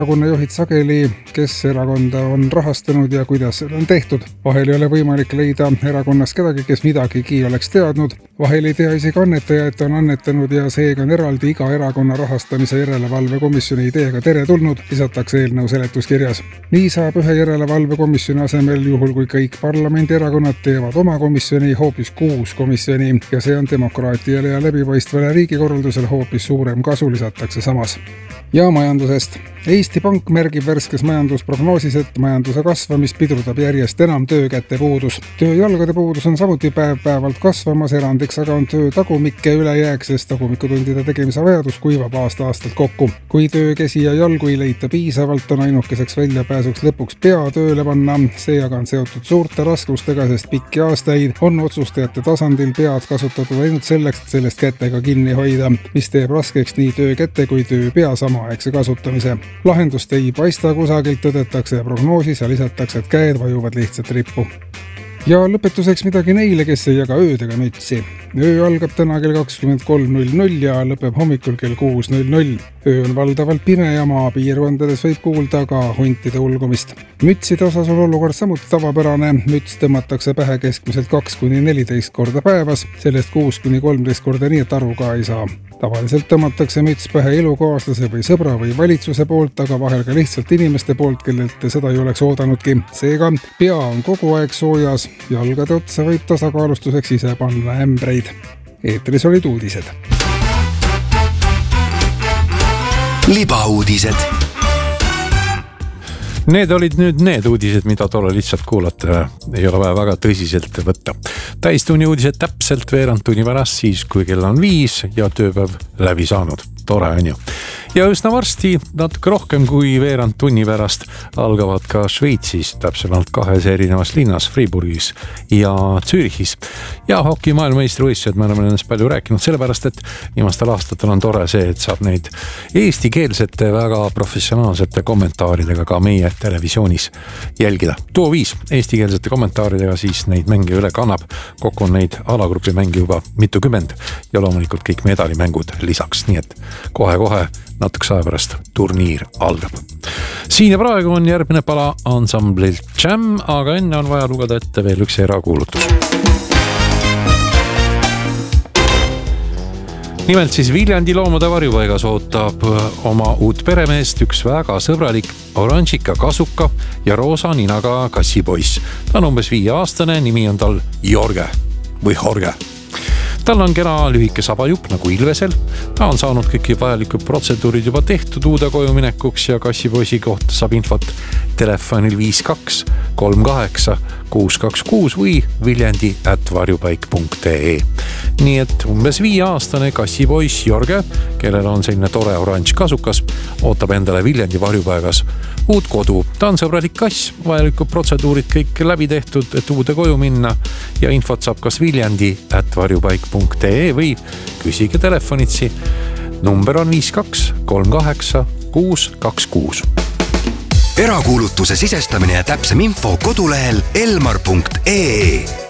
Erakonna juhid sageli, kes erakonda on rahastanud ja kuidas seda on tehtud. Vahel ei ole võimalik leida erakonnas kedagi, kes midagigi oleks teadnud. Vahel ei tea isegi annetaja, et on annetanud ja seega on eraldi iga erakonna rahastamise järelevalvekomisjoni ideega teretulnud, lisatakse eelnõu seletuskirjas. Nii saab ühe järelevalvekomisjoni asemel juhul, kui kõik parlamendierakonnad teevad oma komisjoni hoopis 6 komisjoni ja see on demokraatiale ja läbipaistvale riigikorraldusel hoopis suurem kasu, lisatakse samas. Ja majandusest. Eesti Pank märgib värskes majandusprognoosis, et majanduse kasvamist pidurdab järjest enam töökäte puudus. Tööjalgade puudus on samuti päev-päevalt kasvamas, erandiks aga on töö tagumikke ülejääk, sest tagumikutundide tegemise vajadus kuivab aasta-aastalt kokku. Kui töökäsi ja jalgu ei leita piisavalt, on ainukeseks väljapääsuks lõpuks pea tööle panna. See aga on seotud suurte raskustega, sest pikki aastaid on otsustajate tasandil pead kasutatud ainult selleks, et sellest kätega kinni hoida, mis teeb raskeks nii töökäte kui tööpea samaaegse kasutamise. Lahendust ei paista kusagilt, tõdetakse prognoosis ja lisatakse, et käed vajuvad lihtsalt rippu. Ja lõpetuseks midagi neile, kes ei jaga öödega mütsi. Öö algab täna kell 23.00 ja lõpeb hommikul kell 6.00. Öö on valdavalt pime ja maapiirkondades võib kuulda ka huntide ulgumist. Mütside osas on olukord samuti tavapärane. Müts tõmmatakse pähe keskmiselt 2-14 korda päevas, sellest 6-13 korda nii, et aru ka ei saa. Tavaliselt tõmmatakse müts pähe elukaaslase või sõbra või valitsuse poolt, aga vahel ka lihtsalt inimeste poolt, kellelt seda ei oleks oodanudki. Seega pea on kogu aeg soojas, jalgade otsa võib tasakaalustuseks ise panna ämbreid. Eetris olid uudised. Libauudised. Need olid nüüd need uudised, mida tore lihtsalt kuulata. Ei ole vaja väga tõsiselt võtta. Täistunni uudised täpselt veerand tunni pärast, siis kui kell on 5 ja tööpäev läbi saanud. Tore on ju. Ja üsna varsti, natuke rohkem kui veerand tunni pärast, algavad ka Šveitsis, täpsemalt 2 erinevas linnas, Friburgis ja Zürichis. Ja hoki maailmameistrivõistlused, me oleme nendest palju rääkinud, sellepärast, et viimastel aastatel on tore see, et saab neid eestikeelsete, väga professionaalsete kommentaaridega ka meie televisioonis jälgida. Tuo 5 eestikeelsete kommentaaridega siis neid mänge üle kannab. Kokku on neid alagrupi mängi juba mitukümmend ja loomulikult kõik medalimängud lisaks, nii et kohe-kohe natukese aja pärast turniir algab. Siin ja praegu on järgmine pala ansamblilt Jam, aga enne on vaja lugeda ette veel üks erakuulutus. Nimelt siis Viljandi loomade varjupaigas ootab oma uut peremeest üks väga sõbralik oranžika kasuka ja roosa ninaga kassipoiss. Ta on umbes 5-aastane, nimi on tal Jorge või Jorge. Tal on kena lühike sabajupp nagu Ilvesel. Ta on saanud kõik vajalikud protseduurid juba tehtud uude koju minekuks ja kassipoisi kohta saab infot telefonil 52 38 626 või viljandi@varjupaik.ee. Nii et umbes 5-aastane kassipoiss Jorge, kellel on selline tore oranž kasukas, ootab endale Viljandi varjupaigas uut kodu. Ta on sõbralik kass, vajalikud protseduurid kõik läbi tehtud, et uude koju minna ja infot saab kas viljandi@varjupaik.ee või küsige telefonitsi. Number on 52 38 626. Erakuulutuse sisestamine ja täpsem info kodulehel elmar.ee.